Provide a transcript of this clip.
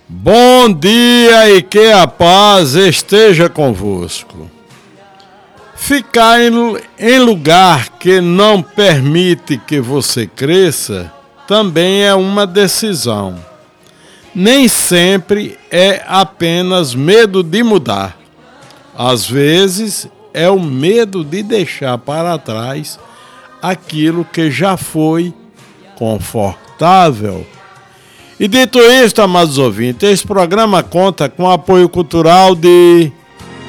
Bom dia e que a paz esteja convosco. Ficar em lugar que não permite que você cresça também é uma decisão. Nem sempre é apenas medo de mudar. Às vezes é o medo de deixar para trás aquilo que já foi confortável. E dito isto, amados ouvintes, esse programa conta com o apoio cultural de